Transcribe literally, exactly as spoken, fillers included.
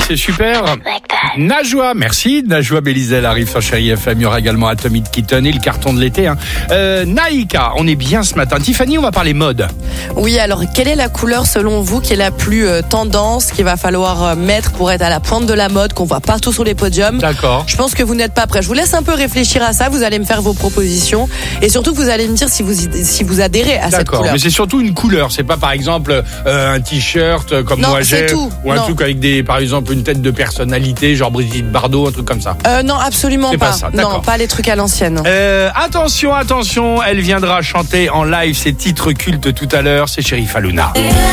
c'est super. Najwa, merci. Najwa Bélizel arrive sur Chérie F M. Il y aura également Atomic Kitten et le carton de l'été. Hein. Euh, Naïka, on est bien ce matin. Tiffany, on va parler mode. Oui, alors quelle est la couleur selon vous qui est la plus euh, tendance, qu'il va falloir euh, mettre pour être à la pointe de la mode, qu'on voit partout sur les podiums? D'accord. Je pense que vous n'êtes pas prêts. Je vous laisse un peu réfléchir à ça. Vous allez me faire vos propositions et surtout vous allez me dire si vous si vous adhérez à cette D'accord, couleur. mais c'est surtout une couleur. C'est pas par exemple euh, un t-shirt comme Non, moi c'est j'ai, tout. ou un Non. truc avec des, par exemple, une tête de personnalité, genre Brigitte Bardot, un truc comme ça. Euh, non, absolument C'est pas. pas ça, non, d'accord. pas les trucs à l'ancienne. Euh, attention, attention, elle viendra chanter en live ses titres cultes tout à l'heure. C'est Chérif Halouna.